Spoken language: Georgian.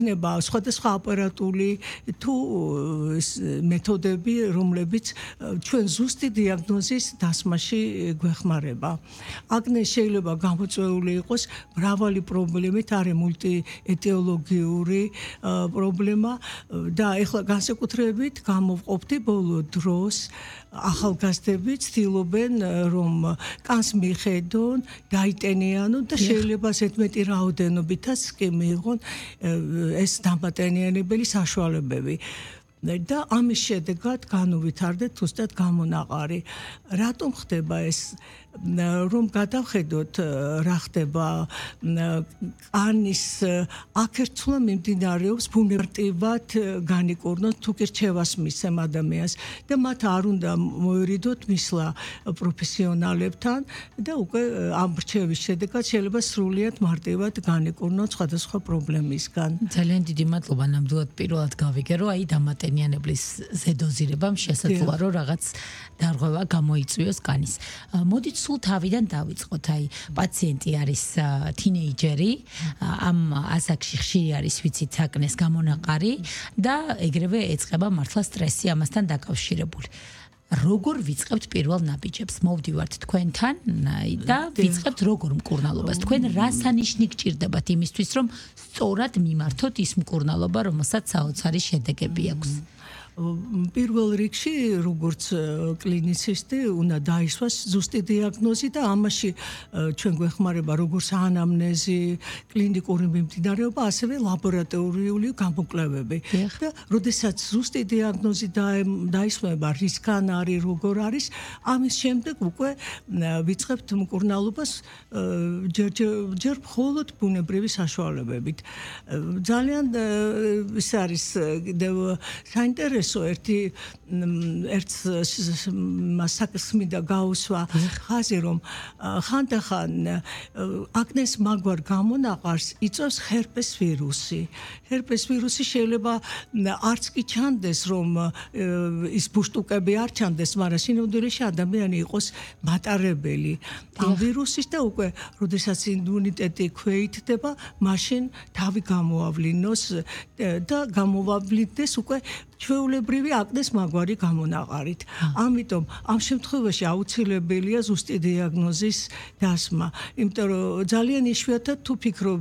ნება სხვადასხვა აპარატული თუ მეთოდები, რომლებიც ჩვენ ზუსტი დიაგნოზის დასმაში გვეხმარება. აკნე შეიძლება გამოწვეული იყოს მრავალი პრობლემით, არის მულტიეტიოლოგიური პრობლემა და ეხლა განსაკუთრებით გამოვყოფდი ბოლო დროს ახალგაზრდები ცდილობენ რომ კანს მიხედონ, დაიტენიანონ და შეიძლება ზედმეტი რაოდენობითაც კი მიიღონ ეს დამატენიანებელი საშუალებები. და ამის შედეგად განუვითარდეთ უბრალოდ გამონაყარი. რატომ ხდება ეს? რომ გადავხედოთ რა ხდება კანის აქერცვლა მიმდინარეობს ბუნებრივად განიკურნოთ თუ კი რჩევას მისცემ ადამიანს და მათ არ უნდა მოერიდოთ მისვლა პროფესიონალებთან და უკვე ამ რჩევის შედეგად შეიძლება სრულიად მარტივად განიკურნოთ სხვადასხვა პრობლემისგან. ძალიან დიდი მადლობა ნამდვილად პირველად გავიგე რომ აი დამატენიანებლის ზედოზირებამ შესაძლოა რომ რაღაც დარღვევა გამოიწვიოს კანის. მოდით სულ თავიდან დავიწყოთ, აი პაციენტი არის თინეიჯერი, ამ ასაკში ხშირი არის ვიცით აკნეს გამონაყარი და ეგრევე ეწყება მართლა სტრესი ამასთან დაკავშირებული. როგორ ვიწყებთ პირველ ნაბიჯებს? მოვდივართ თქვენთან და ვიწყებთ როგორ მკურნალობას. თქვენ რა სანიშნი გჭირდებათ იმისთვის, რომ სწორად მიმართოთ ის მკურნალობა, რომელსაც საოცარი შედეგები აქვს? პირველ რიგში როგორც კლინიცისტი უნდა დაისვას ზუსტი დიაგნოზი და ამაში ჩვენ გვეხმარება როგორც ანამნეზი, კლინიკური მიმდინარეობა, ასევე ლაბორატორიული გამოკვლევები. და როდესაც ზუსტი დიაგნოზი დაისვება, რისგან არის, როგორ არის, ამის შემდეგ უკვე ვიწყებთ მკურნალობას ჯერ მხოლოდ ბუნებრივი საშუალებებით. ძალიან ის არის კიდევ საინტერესო ერთ მასაკს მინდა გაუსვა ხაზი რომ ხანდახან აკნეს მაგვარ გამონაყარს იწვევს ჰერპეს ვირუსი. ჰერპეს ვირუსი შეიძლება არც კი ჩანდეს რომ ის ბუშტუკები არ ჩანდეს, მაგრამ სინამდვილეში ადამიანი იყოს მატარებელი ამ ვირუსის და უკვე როდესაც იმუნიტეტი ქვეითდება, მაშინ თავი გამოავლინოს და გამოვავლინდეს უკვე ჩვეულებრივი აკნეს მაგვარი გამონაყარით. ამიტომ ამ შემთხვევაში აუცილებელია ზუსტი დიაგნოზის დასმა. იმიტომ რომ ძალიან იშვიათად თუ ფიქრობ